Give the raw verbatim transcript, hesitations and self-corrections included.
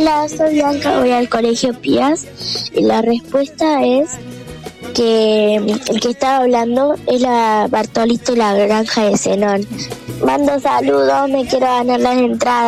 Hola, soy Bianca, voy al colegio Pías y la respuesta es que el que estaba hablando es la Bartolito y la granja de Zenón. Mando saludos, me quiero ganar las entradas.